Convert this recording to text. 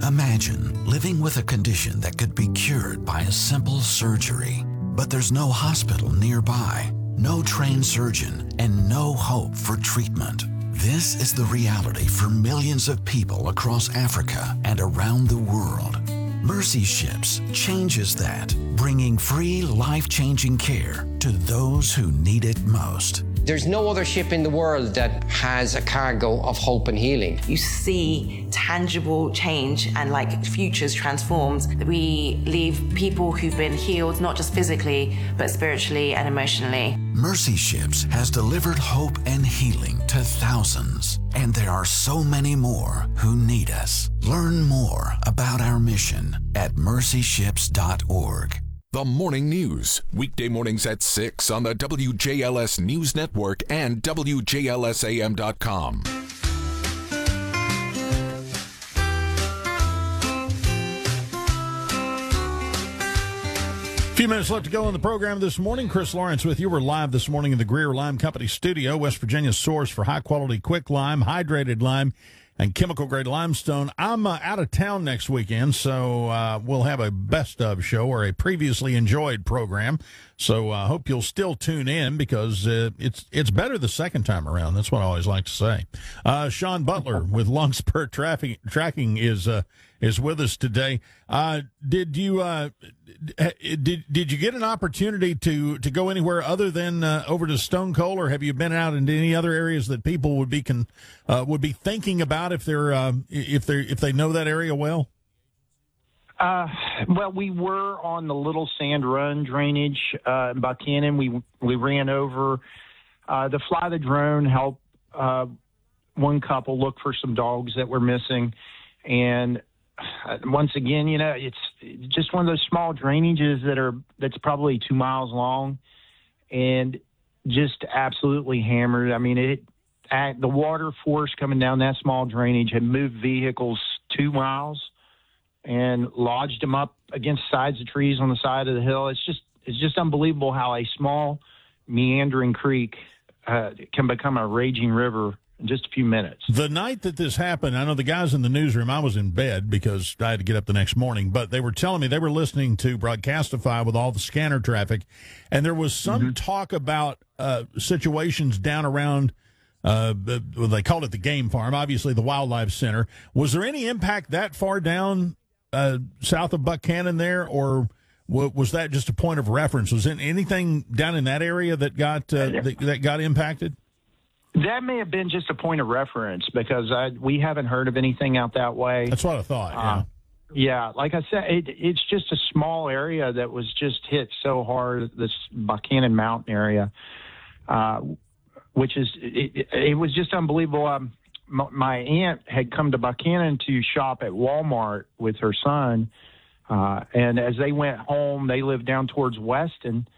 Imagine living with a condition that could be cured by a simple surgery, but there's no hospital nearby, no trained surgeon, and no hope for treatment. This is the reality for millions of people across Africa and around the world. Mercy Ships changes that, bringing free, life-changing care to those who need it most. There's no other ship in the world that has a cargo of hope and healing. You see tangible change and like futures transformed. We leave people who've been healed, not just physically, but spiritually and emotionally. Mercy Ships has delivered hope and healing to thousands, and there are so many more who need us. Learn more about our mission at mercyships.org. The Morning News, weekday mornings at 6 on the WJLS News Network and WJLSAM.com. A few minutes left to go on the program this morning. Chris Lawrence with you. We're live this morning in the Greer Lime Company studio, West Virginia's source for high-quality quick lime, hydrated lime, and chemical-grade limestone. I'm out of town next weekend, so we'll have a best-of show or a previously enjoyed program. So I hope you'll still tune in because it's better the second time around. That's what I always like to say. Sean Butler with Longspur Tracking is with us today. Did you get an opportunity to go anywhere other than over to Stone Coal, or have you been out into any other areas that people would be thinking about if they know that area well? Well, we were on the Little Sand Run drainage in Buchanan. We ran over. The Fly the Drone helped one couple look for some dogs that were missing, and once again, it's just one of those small drainages that's probably 2 miles long, and just absolutely hammered. I mean, the water force coming down that small drainage had moved vehicles 2 miles and lodged them up against sides of trees on the side of the hill. It's just unbelievable how a small meandering creek can become a raging river in just a few minutes. The night that this happened, I know the guys in the newsroom, I was in bed because I had to get up the next morning, but they were telling me they were listening to Broadcastify with all the scanner traffic, and there was some talk about situations down around, they called it the game farm, obviously the wildlife center. Was there any impact that far down south of Buchanan there, or was that just a point of reference? Was there anything down in that area that got that got impacted? That may have been just a point of reference because we haven't heard of anything out that way. That's what I thought, yeah, like I said, it's just a small area that was just hit so hard, this Buchanan Mountain area, which is, it was just unbelievable. My aunt had come to Buchanan to shop at Walmart with her son, and as they went home, they lived down towards Weston,